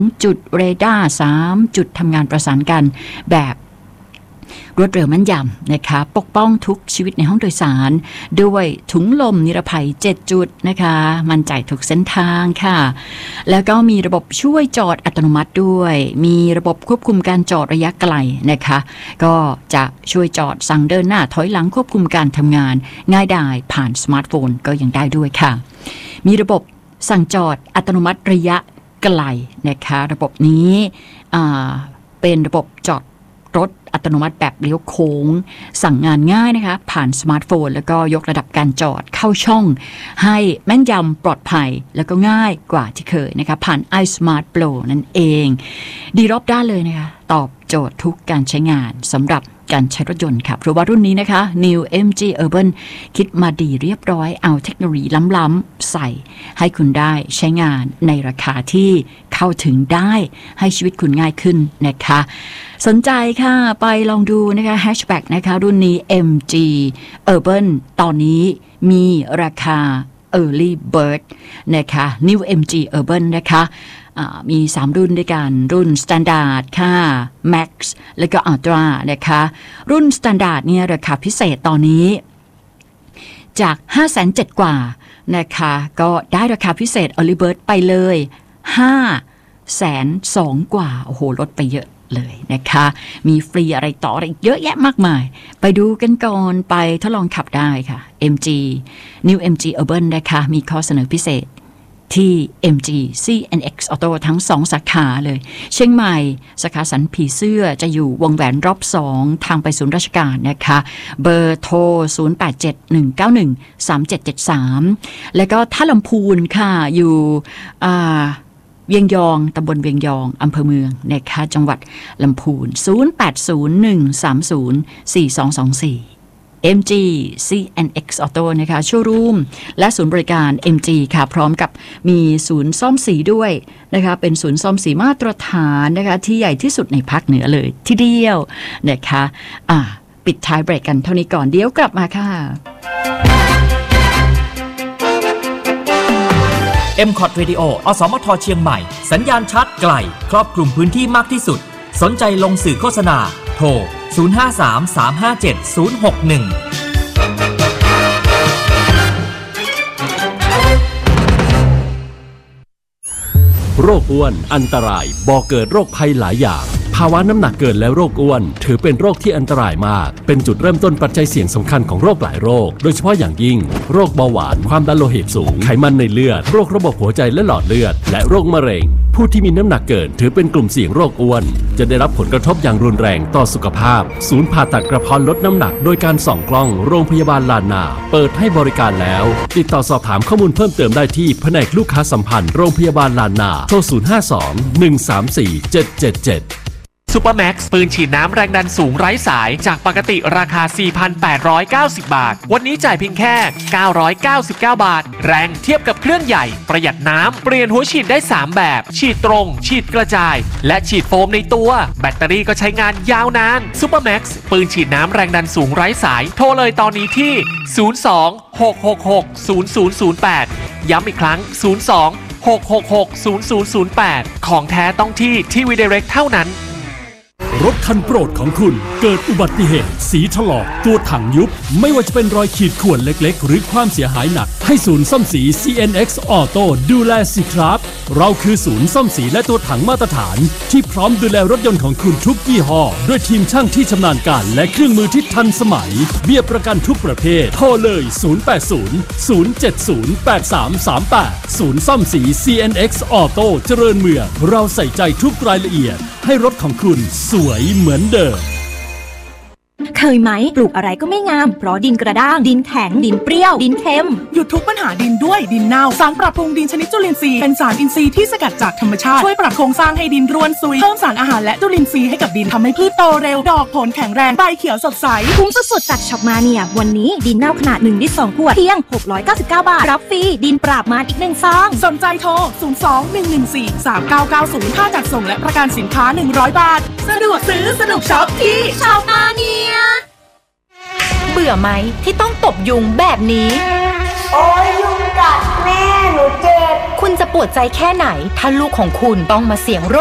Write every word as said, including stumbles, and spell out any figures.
จุดเรดาร์สามจุดทำงานประสานกันแบบรวดเร็วแม่นยำนะคะปกป้องทุกชีวิตในห้องโดยสารด้วยถุงลมนิรภัยเจ็ดจุดนะคะมั่นใจทุกเส้นทางค่ะแล้วก็มีระบบช่วยจอดอัตโนมัติด้วยมีระบบควบคุมการจอดระยะไกลนะคะก็จะช่วยจอดสั่งเดินหน้าถอยหลังควบคุมการทำงานง่ายดายผ่านสมาร์ทโฟนก็ยังได้ด้วยค่ะมีระบบสั่งจอดอัตโนมัติระยะไกลนะคะระบบนี้เป็นระบบจอดรถอัตโนมัติแบบเลี้ยวโค้งสั่งงานง่ายนะคะผ่านสมาร์ทโฟนแล้วก็ยกระดับการจอดเข้าช่องให้แม่นยำปลอดภัยแล้วก็ง่ายกว่าที่เคยนะคะผ่าน iSmart Pro นั่นเองดีรอบด้านเลยนะคะตอบโจทย์ทุกการใช้งานสำหรับการใช้รถยนต์ค่ะเพราะว่ารุ่นนี้นะคะ New เอ็ม จี Urban คิดมาดีเรียบร้อยเอาเทคโนโลยีล้ำๆใส่ให้คุณได้ใช้งานในราคาที่เข้าถึงได้ให้ชีวิตคุณง่ายขึ้นนะคะสนใจค่ะไปลองดูนะคะแฮชแท็กนะคะรุ่นนี้ เอ็ม จี Urban ตอนนี้มีราคา Early Bird นะคะ New เอ็ม จี Urban นะคะมีสามรุ่นด้วยกันรุ่น Standard ค่ะ Max แล้วก็ Ultra นะคะรุ่น Standard เนี่ยราคาพิเศษตอนนี้จาก ห้าแสนเจ็ดหมื่น กว่านะคะก็ได้ราคาพิเศษ Early Bird ไปเลย ห้าแสนสองหมื่น กว่าโอ้โหลดไปเยอะเลยนะคะมีฟรีอะไรต่ออะไรเยอะแยะมากมายไปดูกันก่อนไปทดลองขับได้ค่ะ เอ็ม จี New เอ็ม จี Urban นะคะมีข้อเสนอพิเศษที่ เอ็ม จี ซี เอ็น เอ็กซ์ Auto ทั้งสองสาขาเลยเชียงใหม่สาขาสันผีเสื้อจะอยู่วงแหวนรอบสองทางไปศูนย์ราชการนะคะเบอร์โทรศูนย์ แปด เจ็ด หนึ่ง เก้า หนึ่ง สาม เจ็ด เจ็ด สามแล้วก็ท่าลำพูนค่ะอยู่อ่าเวียงยองตำบลเวียงยองอำเภอเมืองนะคะจังหวัดลำพูนศูนย์ แปด ศูนย์ หนึ่ง สาม ศูนย์ สี่ สอง สอง สี่เอ็ม จี ซี เอ็น เอ็กซ์ Auto นะคะโชว์รูมและศูนย์บริการ เอ็ม จี ค่ะพร้อมกับมีศูนย์ซ่อมสีด้วยนะคะเป็นศูนย์ซ่อมสีมาตรฐานนะคะที่ใหญ่ที่สุดในภาคเหนือเลยทีเดียวนะคะอ่ะปิดท้ายเบรกกันเท่านี้ก่อนเดี๋ยวกลับมาค่ะเอ็ม คอท Radio อสมทเชียงใหม่สัญญาณชัดไกลครอบคลุมพื้นที่มากที่สุดสนใจลงสื่อโฆษณาโทรศูนย์ ห้า สาม สาม ห้า เจ็ด ศูนย์ หก หนึ่งโรคอ้วนอันตรายบ่อเกิดโรคภัยหลายอย่างภาวะน้ำหนักเกินและโรคอ้วนถือเป็นโรคที่อันตรายมากเป็นจุดเริ่มต้นปัจจัยเสี่ยงสำคัญของโรคหลายโรคโดยเฉพาะอย่างยิ่งโรคเบาหวานความดันโลหิตสูงไขมันในเลือดโรคระบบหัวใจและหลอดเลือดและโรคมะเร็งผู้ที่มีน้ำหนักเกินถือเป็นกลุ่มเสี่ยงโรคอ้วนจะได้รับผลกระทบอย่างรุนแรงต่อสุขภาพศูนย์ผ่าตัดกระเพาะลดน้ำหนักโดยการส่องกล้องโรงพยาบาลลานนาเปิดให้บริการแล้วติดต่อสอบถามข้อมูลเพิ่มเติมได้ที่แผนกลูกค้าสัมพันธ์โรงพยาบาลลานนาโทรศูนย์ ห้า สอง หนึ่ง สาม สี่ เจ็ด เจ็ด เจ็ดซูเปอร์แม็กซ์ปืนฉีดน้ำแรงดันสูงไร้สายจากปกติราคา สี่พันแปดร้อยเก้าสิบ บาทวันนี้จ่ายเพียงแค่เก้าร้อยเก้าสิบเก้าบาทแรงเทียบกับเครื่องใหญ่ประหยัดน้ำเปลี่ยนหัวฉีดได้สามแบบฉีดตรงฉีดกระจายและฉีดโฟมในตัวแบตเตอรี่ก็ใช้งานยาวนานซูเปอร์แม็กซ์ปืนฉีดน้ำแรงดันสูงไร้สายโทรเลยตอนนี้ที่ศูนย์ สอง หก หก หก ศูนย์ ศูนย์ ศูนย์ แปดย้ำอีกครั้งศูนย์ สอง หก หก หก ศูนย์ ศูนย์ ศูนย์ แปดของแท้ต้องที่ทีวี Direct เท่านั้นรถคันโปรดของคุณเกิดอุบัติเหตุสีถลอกตัวถังยุบไม่ว่าจะเป็นรอยขีดข่วนเล็กๆหรือความเสียหายหนักให้ศูนย์ซ่อมสี ซี เอ็น เอ็กซ์ Auto ดูแลสิครับเราคือศูนย์ซ่อมสีและตัวถังมาตรฐานที่พร้อมดูแลรถยนต์ของคุณทุกยี่ห้อด้วยทีมช่างที่ชำนาญการและเครื่องมือที่ทันสมัยเบี้ยประกันทุกประเภทโทรเลยศูนย์ แปด ศูนย์ ศูนย์ เจ็ด ศูนย์ แปด สาม สาม แปดศูนย์ซ่อมสี ซี เอ็น เอ็กซ์ Auto เจริญเมืองเราใส่ใจทุกรายละเอียดให้รถของคุณสวยเหมือนเดิมเคยไหมปลูกอะไรก็ไม่งามเพราะดินกระด้างดินแข็งดินเปรี้ยวดินเค็มหยุดทุกปัญหาดินด้วยดินเน่าสารปรับปรุงดินชนิดจุลินทรีย์เป็นสารอินทรีย์ที่สกัดจากธรรมชาติช่วยปรับโครงสร้างให้ดินร่วนซุยเพิ่มสารอาหารและจุลินทรีย์ให้กับดินทำให้พืชโตเร็วดอกผลแข็งแรงใบเขียวสดใสคุ้มสุดๆจากช็อปมาเนียวันนี้ดินเน่าขนาดหนึ่งลิตรสองขวดเพียงหกร้อยเก้าสิบเก้าบาทรับฟรีดินปราบมารอีกหนึ่งซองสนใจโทรศูนย์ สอง หนึ่ง หนึ่ง สี่ สาม เก้า เก้า ศูนย์ค่าจัดส่งและประกันสินค้าหนึ่งร้อยบาทสะดวกซื้อสนุกช็อปที่ช็อปมาเนียเบื่อไหมที่ต้องตบยุงแบบนี้โอ้ยยุงกัดแม่หนูเจ็บคุณจะปวดใจแค่ไหนถ้าลูกของคุณต้องมาเสี่ยงโรค